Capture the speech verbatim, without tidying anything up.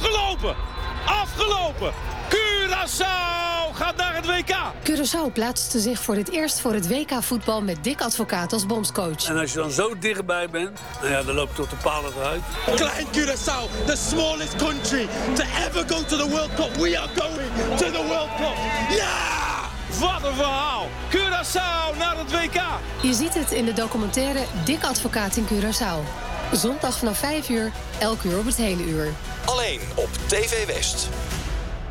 Afgelopen! Afgelopen! Curaçao gaat naar het W K! Curaçao plaatste zich voor het eerst voor het W K-voetbal met Dick Advocaat als bondscoach. En als je dan zo dichtbij bent, nou ja, dan loopt het tot de palen eruit. Klein Curaçao, the smallest country to ever go to the World Cup. We are going to the World Cup. Ja! Yeah! Wat een verhaal! Curaçao naar het W K! Je ziet het in de documentaire Dick Advocaat in Curaçao. Zondag vanaf vijf uur, elk uur op het hele uur. Alleen op T V West.